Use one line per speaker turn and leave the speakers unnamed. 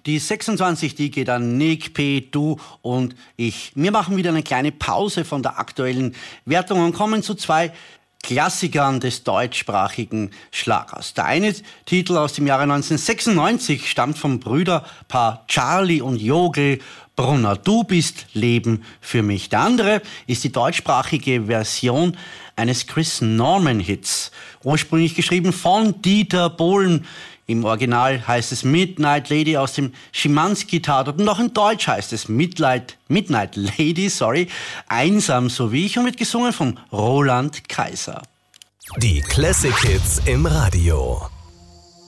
Die 26, die geht an Nick, P., du und ich. Wir machen wieder eine kleine Pause von der aktuellen Wertung und kommen zu zwei Klassikern des deutschsprachigen Schlagers. Der eine Titel aus dem Jahre 1996 stammt vom Brüderpaar Charlie und Jogel Brunner. Du bist Leben für mich. Der andere ist die deutschsprachige Version eines Chris Norman-Hits. Ursprünglich geschrieben von Dieter Bohlen. Im Original heißt es Midnight Lady aus dem Schimanski-Tatort und auch in Deutsch heißt es Midnight Lady, einsam so wie ich und wird gesungen von Roland Kaiser.
Die Classic Hits im Radio.